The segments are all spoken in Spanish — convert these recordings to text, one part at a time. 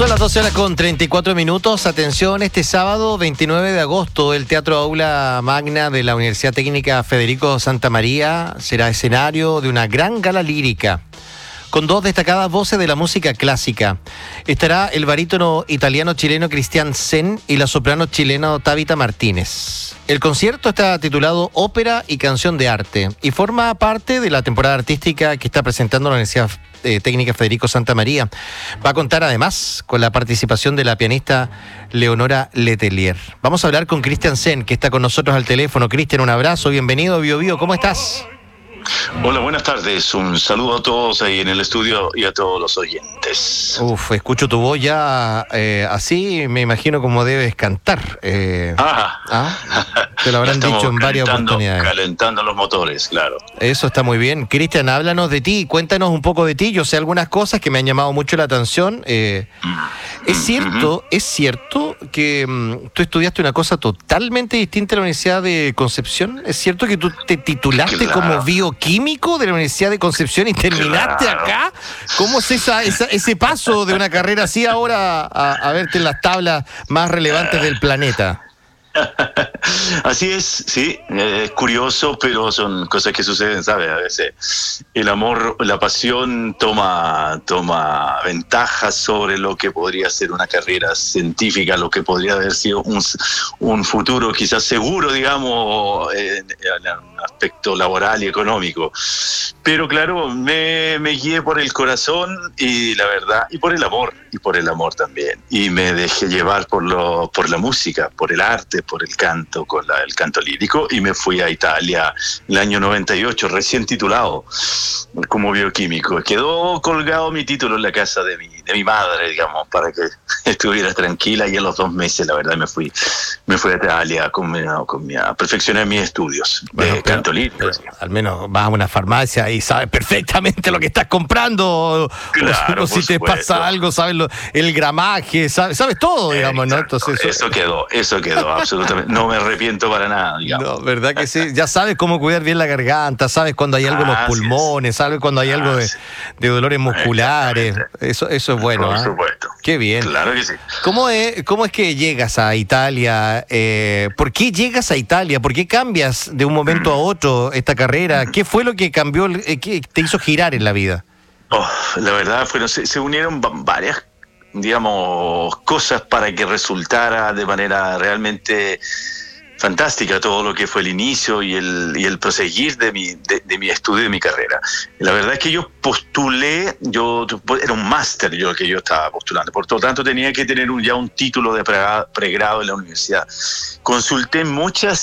Son las 12 horas con 34 minutos. Atención, este sábado 29 de agosto, el Teatro Aula Magna de la Universidad Técnica Federico Santa María será escenario de una gran gala lírica con dos destacadas voces de la música clásica. Estará el barítono italiano-chileno Cristian Zen y la soprano chilena Tabita Martínez. El concierto está titulado Ópera y Canción de Arte y forma parte de la temporada artística que está presentando la Universidad Técnica Federico Santa María. Va a contar además con la participación de la pianista Leonora Letelier. Vamos a hablar con Cristian Zen, que está con nosotros al teléfono. Cristian, un abrazo, bienvenido a Bio Bio, ¿cómo estás? Hola, buenas tardes. Un saludo a todos ahí en el estudio y a todos los oyentes. Escucho tu voz ya así, me imagino cómo debes cantar. Te lo habrán dicho en varias oportunidades. Calentando los motores, claro. Eso está muy bien. Cristian, háblanos de ti, cuéntanos un poco de ti. Yo sé algunas cosas que me han llamado mucho la atención. ¿Es cierto que tú estudiaste una cosa totalmente distinta en la Universidad de Concepción? ¿Es cierto que tú te titulaste como bioquímico de la Universidad de Concepción y terminaste acá? ¿Cómo es ese paso de una carrera así ahora a verte en las tablas más relevantes del planeta? Así es, sí, es curioso, pero son cosas que suceden, ¿sabes? A veces el amor, la pasión toma ventaja sobre lo que podría ser una carrera científica, lo que podría haber sido un futuro quizás seguro, digamos, en un aspecto laboral y económico. Pero claro, me guié por el corazón y la verdad, y por el amor también. Y me dejé llevar por la música, por el arte, por el canto, el canto lírico, y me fui a Italia el año 98, recién titulado como bioquímico. Quedó colgado mi título en la casa de mi madre, digamos, para que estuviera tranquila, y a los 2 meses, la verdad, me fui a Italia a perfeccionar mis estudios de canto lírico. Al menos vas a una farmacia y sabes perfectamente lo que estás comprando, claro, o si te pasa algo, sabes el gramaje, sabes todo, digamos, ¿no? Entonces, eso quedó, absolutamente. No me arrepiento para nada, digamos. No, ¿verdad que sí? Ya sabes cómo cuidar bien la garganta, sabes cuando hay algo en los pulmones, sabes cuando hay algo de dolores musculares. Eso es bueno. Por supuesto. Qué bien. Claro que sí. ¿Cómo es que llegas a Italia? ¿Por qué llegas a Italia? ¿Por qué cambias de un momento a otro esta carrera? ¿Qué fue lo que cambió, que te hizo girar en la vida? La verdad, se unieron varias, digamos, cosas para que resultara de manera realmente fantástica todo lo que fue el inicio y el proseguir de mi estudio, de mi carrera. La verdad es que yo postulé, era un máster que yo estaba postulando, por lo tanto tenía que tener ya un título de pregrado en la universidad. Consulté en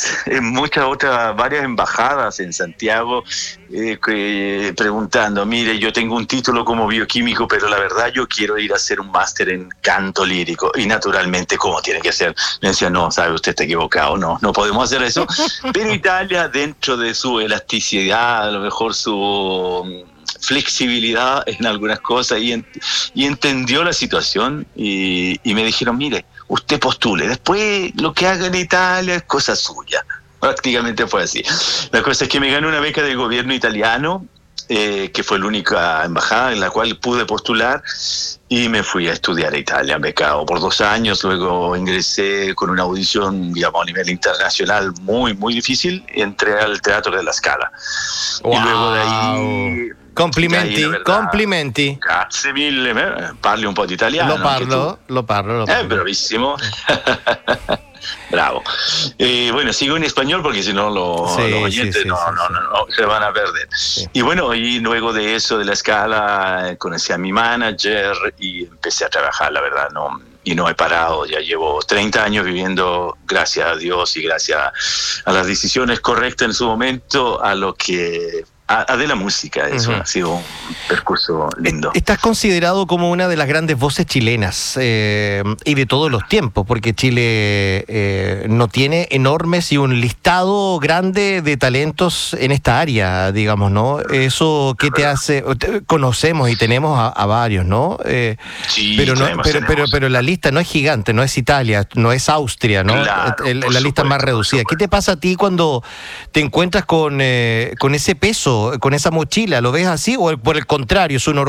varias embajadas en Santiago, preguntando, mire, yo tengo un título como bioquímico, pero la verdad yo quiero ir a hacer un máster en canto lírico, y naturalmente, ¿cómo tiene que ser? Me decían, no, sabe, usted está equivocado, no podemos hacer eso. Pero Italia, dentro de su elasticidad, a lo mejor su flexibilidad en algunas cosas, y entendió la situación, y me dijeron, mire, usted postule, después lo que haga en Italia es cosa suya. Prácticamente fue así. La cosa es que me gané una beca del gobierno italiano, que fue la única embajada en la cual pude postular, y me fui a estudiar a Italia, becado por 2 años. Luego ingresé con una audición, digamos, a nivel internacional muy, muy difícil, y entré al Teatro della Scala. Wow. Y luego de ahí... Complimenti. Grazie mille. Parli un po' di italiano? Lo parlo. Bravissimo. Bravo. Bueno, sigo en español porque si no los oyentes no se van a perder. Sí. Y bueno, y luego de eso, de la Scala, conocí a mi manager y empecé a trabajar, la verdad, y no he parado. Ya llevo 30 años viviendo, gracias a Dios y gracias a las decisiones correctas en su momento, de la música. Eso ha sido un percurso lindo. Estás considerado como una de las grandes voces chilenas y de todos los tiempos, porque Chile no tiene enormes y un listado grande de talentos en esta área, digamos, ¿no? Eso que te hace... Conocemos y tenemos a varios, ¿no? Sí, pero la lista no es gigante, no es Italia, no es Austria, ¿no? Claro, la lista es más reducida. ¿Qué te pasa a ti cuando te encuentras con ese peso, con esa mochila? ¿Lo ves así o por el contrario es un